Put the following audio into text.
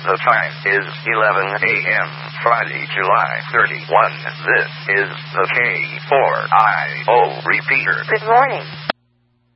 The time is 11 a.m., Friday, July 31. This is the K4IO repeater. Good morning.